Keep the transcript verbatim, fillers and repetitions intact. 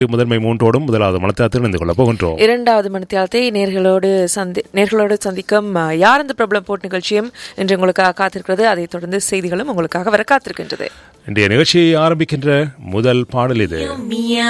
முதன்மை மூன்றோடும் முதலாவது மனத்தாத்தில் இணைந்து கொள்ளப் போகின்றோம். இரண்டாவது மனத்தியாலத்தை நேர்களோடு சந்தி நேர்களோடு சந்திக்கும் யார் இந்த பிரபலம் போட் நிகழ்ச்சியும் இன்று உங்களுக்காக காத்திருக்கிறது. அதைத் தொடர்ந்து செய்திகளும் உங்களுக்காக வர காத்திருக்கின்றது. இன்றைய நிகழ்ச்சியை ஆரம்பிக்கின்ற முதல் பாடல் இது.